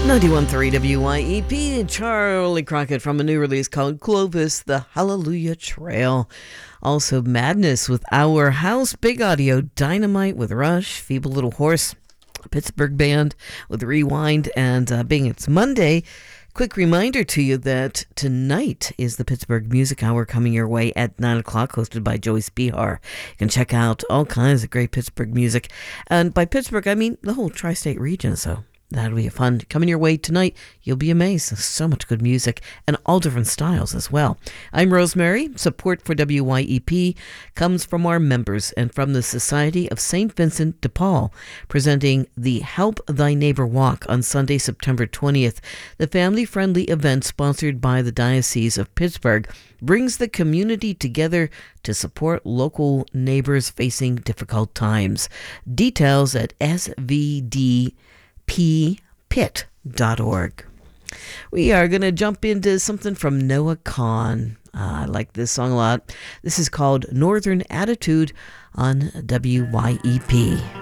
91.3 WYEP, Charlie Crockett from a new release called Clovis, The Hallelujah Trail. Also Madness with Our House, Big Audio, Dynamite with Rush, Feeble Little Horse, Pittsburgh Band with Rewind, and being it's Monday, quick reminder to you that tonight is the Pittsburgh Music Hour coming your way at 9 o'clock, hosted by Joey Spihar. You can check out all kinds of great Pittsburgh music. And by Pittsburgh, I mean the whole tri-state region, so that'll be fun. Coming your way tonight, you'll be amazed. There's so much good music and all different styles as well. I'm Rosemary. Support for WYEP comes from our members and from the Society of St. Vincent de Paul, presenting the Help Thy Neighbor Walk on Sunday, September 20th. The family-friendly event sponsored by the Diocese of Pittsburgh brings the community together to support local neighbors facing difficult times. Details at svdpit.org. We are going to jump into something from Noah Kahan. I like this song a lot. This is called Northern Attitude on WYEP.